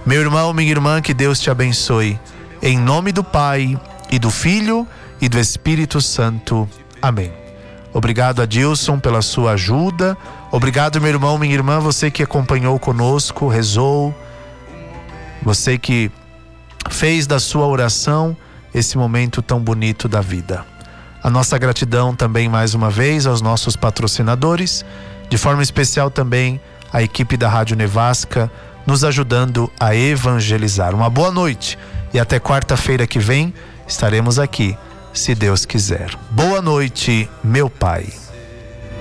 Meu irmão, minha irmã, que Deus te abençoe. Em nome do Pai, e do Filho, e do Espírito Santo. Amém. Obrigado, Adilson, pela sua ajuda. Obrigado, meu irmão, minha irmã, você que acompanhou conosco, rezou. Você que fez da sua oração esse momento tão bonito da vida. A nossa gratidão também, mais uma vez, aos nossos patrocinadores. De forma especial também a equipe da Rádio Nevasca, nos ajudando a evangelizar. Uma boa noite e até quarta-feira que vem estaremos aqui, se Deus quiser. Boa noite, meu Pai.